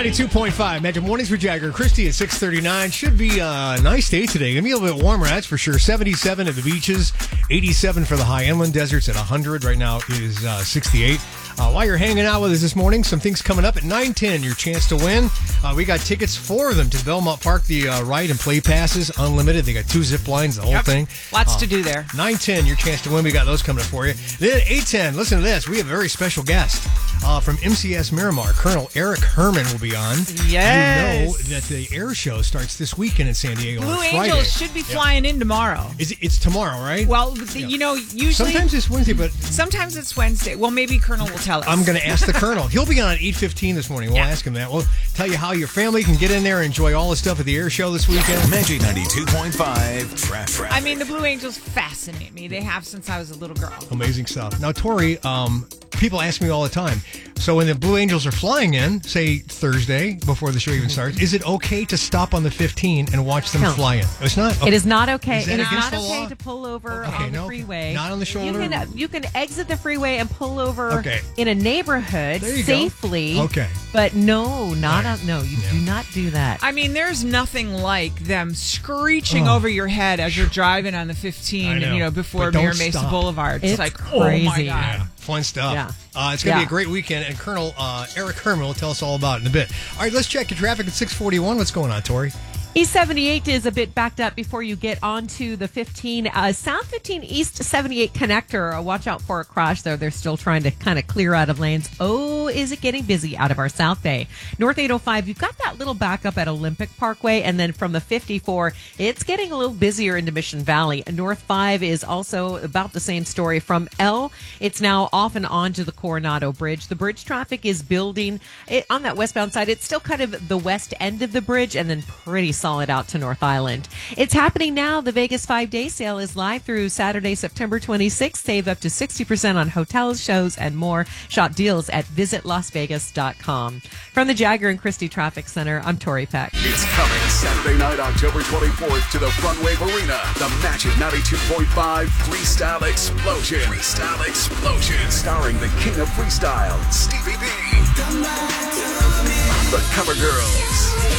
92.5 Magic Mornings for Jagger. Christy at 6:39. Should be a nice day today. Gonna be a little bit warmer, that's for sure. 77 at the beaches, 87 for the high inland deserts at 100. Right now it is 68. While you're hanging out with us this morning, some things coming up at 9:10. Your chance to win. We got tickets, 4 of them, to Belmont Park. The ride and play passes, unlimited. They got 2 zip lines, the whole thing. Lots to do there. 9:10, your chance to win. We got those coming up for you. Then 8:10, listen to this. We have a very special guest from MCS Miramar. Colonel Eric Herman will be on. Yes. You know that the air show starts this weekend in San Diego Blue on Friday. Angels should be flying in tomorrow. It's tomorrow, right? Well, usually... Sometimes it's Wednesday, but... Sometimes it's Wednesday. Well, maybe Colonel will tell us. I'm going to ask the Colonel. He'll be on at 8:15 this morning. We'll ask him that. We'll tell you how your family can get in there and enjoy all the stuff at the air show this weekend. Magic 92.5 Traffic. I mean, the Blue Angels fascinate me. They have since I was a little girl. Amazing stuff. Now, Tori, people ask me all the time, so when the Blue Angels are flying in, say Thursday, before the show even starts, is it okay to stop on the 15 and watch them fly in? It's not? Okay. It is not okay. Is that It is against not the okay law? to pull over on the freeway. Not on the shoulder? You can exit the freeway and pull over Okay. in a neighborhood There you go. safely. Okay. But no, you Yeah. do not do that. I mean, there's nothing like them screeching over your head as you're driving on the 15, I know. before But don't Mayor Mesa stop. Boulevard. It's like, oh my crazy. God. Yeah, fun stuff. Yeah. It's going to be Yeah. a great weekend, and Colonel Eric Herman will tell us all about it in a bit. All right, let's check the traffic at 6:41. What's going on, Tori? East 78 is a bit backed up before you get onto the 15. South 15 East 78 connector. Watch out for a crash there. They're still trying to kind of clear out of lanes. Oh, is it getting busy out of our South Bay? North 805, you've got that little backup at Olympic Parkway. And then from the 54, it's getting a little busier into Mission Valley. North 5 is also about the same story. From L, it's now off and on to the Coronado Bridge. The bridge traffic is building on that westbound side. It's still kind of the west end of the bridge and then pretty solid out to North Island. It's happening now. The Vegas 5-day sale is live through Saturday, September 26th. Save up to 60% on hotels, shows, and more. Shop deals at visitlasvegas.com. From the Jagger and Christie Traffic Center, I'm Tori Peck. It's coming Saturday night, October 24th to the Front Wave Arena. The Magic 92.5 Freestyle Explosion. Freestyle Explosion. Starring the King of Freestyle, Stevie B. The Cover Girls.